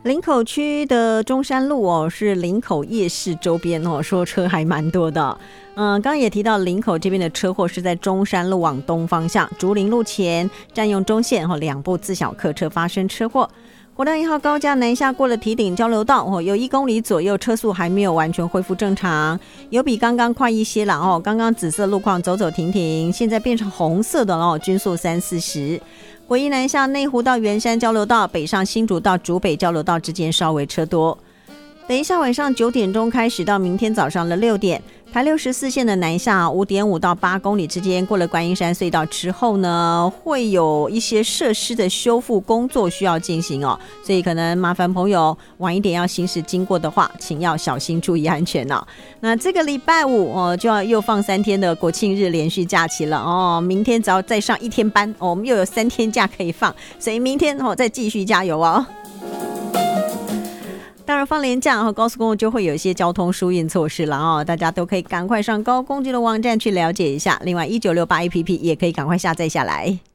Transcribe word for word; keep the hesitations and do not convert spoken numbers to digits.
林口区的中山路哦，是林口夜市周边哦，说车还蛮多的。嗯，刚刚也提到林口这边的车祸是在中山路往东方向竹林路前占用中线后，两部自小客车发生车祸。国道一号高架南下过了堤顶交流道哦，有一公里左右车速还没有完全恢复正常，有比刚刚快一些了哦。刚刚紫色路况走走停停，现在变成红色的了哦，均速三四十。国一南下内湖到圆山交流道，北上新竹到竹北交流道之间稍微车多。等一下晚上九点钟开始到明天早上的六点，台六十四线的南下五点五到八公里之间，过了观音山隧道之后呢，会有一些设施的修复工作需要进行哦，所以可能麻烦朋友晚一点要行驶经过的话，请要小心注意安全哦。那这个礼拜五哦，就要又放三天的国庆日连续假期了哦，明天只要再上一天班哦，我们又有三天假可以放，所以明天哦再继续加油哦。当然放连假高速公路就会有一些交通疏运措施了哦，大家都可以赶快上高公局的网站去了解一下，另外一九六八 A P P 也可以赶快下载下来。